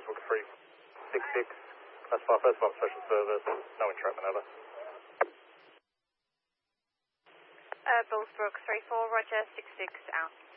Bullsbrook 366, classify first one special service, no entrapment, over. Bullsbrook 34, roger, 66 out.